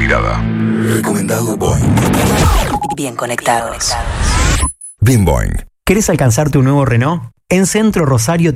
tirada. Recomendado Boing. Bien conectados. Bien Boing. ¿Querés alcanzar tu nuevo Renault? En Centro Rosario